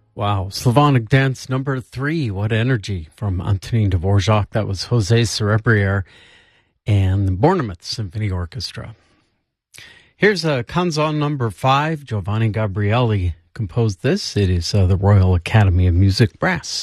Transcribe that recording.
Wow. Slavonic Dance number 3. What energy from Antonin Dvorak. That was Jose Cerebriere and the Bournemouth Symphony Orchestra. Here's a Canzon number 5. Giovanni Gabrieli composed this. It is the Royal Academy of Music Brass.